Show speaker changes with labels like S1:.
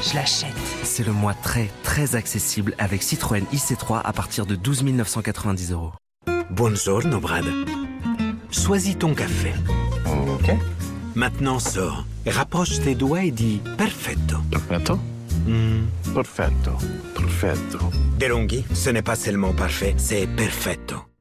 S1: Je l'achète.
S2: C'est le mois très accessible avec Citroën IC3 à partir de 12 990 €.
S3: Buongiorno, Brad. Choisis ton café.
S4: Ok.
S3: Maintenant sors, rapproche tes doigts et dis perfetto.
S4: Perfetto? Perfetto. Perfetto.
S3: DeLonghi, ce n'est pas seulement parfait, c'est perfetto.